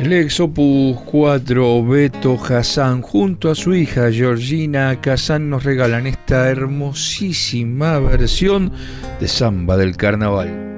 El ex Opus 4 Beto Hassan junto a su hija Georgina Kazan nos regalan esta hermosísima versión de Samba del Carnaval.